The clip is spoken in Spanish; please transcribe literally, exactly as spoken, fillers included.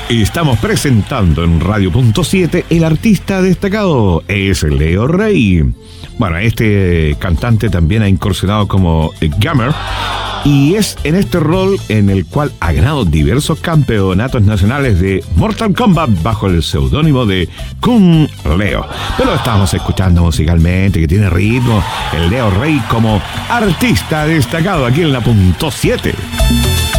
Y estamos presentando en Radio Punto siete el artista destacado es Leo Rey. Bueno, este cantante también ha incursionado como gamer y es en este rol en el cual ha ganado diversos campeonatos nacionales de Mortal Kombat bajo el seudónimo de Kung Leo. Pero lo estamos escuchando musicalmente, que tiene ritmo, el Leo Rey como artista destacado aquí en la Punto siete.